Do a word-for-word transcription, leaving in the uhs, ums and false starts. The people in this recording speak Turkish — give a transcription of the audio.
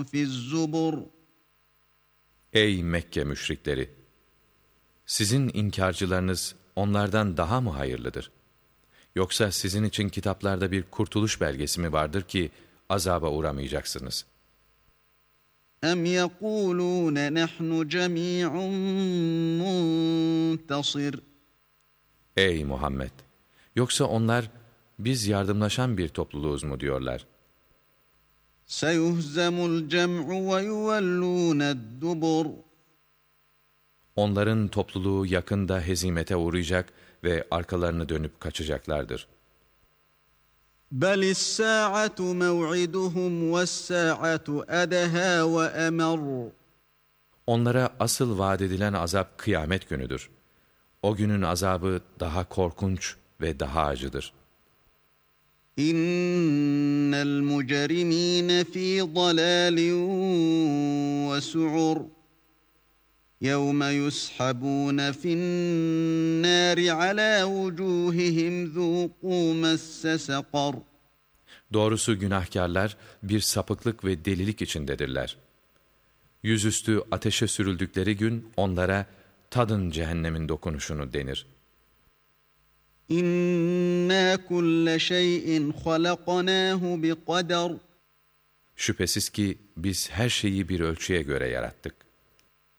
فِي الزُّبُرِ. Ey Mekke müşrikleri! Sizin inkarcılarınız onlardan daha mı hayırlıdır? Yoksa sizin için kitaplarda bir kurtuluş belgesi mi vardır ki azaba uğramayacaksınız? اَمْ يَقُولُونَ نَحْنُ جَمِيعٌ مُّنْتَصِرٌ. Ey Muhammed! Yoksa onlar biz yardımlaşan bir topluluğuz mu diyorlar? سَيُهْزَمُ الْجَمْعُ وَيُوَلُّونَ الدُّبُرَ. Onların topluluğu yakında hezimete uğrayacak ve arkalarını dönüp kaçacaklardır. بَلِ السَّاعَةُ مَوْعِدُهُمْ وَالسَّاعَةُ أَدْهَى وَأَمَرُّ. Onlara asıl vaat edilen azap kıyamet günüdür. O günün azabı daha korkunç ve daha acıdır. İnnel mucrimîne fî dalâlin ve su'ur. يَوْمَ يُسْحَبُونَ فِي النَّارِ عَلَى وُجُوهِهِمْ ذُوقُوا مَسَّ سَقَرَ. Doğrusu günahkarlar bir sapıklık ve delilik içindedirler. Yüzüstü ateşe sürüldükleri gün onlara tadın cehennemin dokunuşunu denir. İnna kulle şeyin halaknahu biqadar. Şüphesiz ki biz her şeyi bir ölçüye göre yarattık.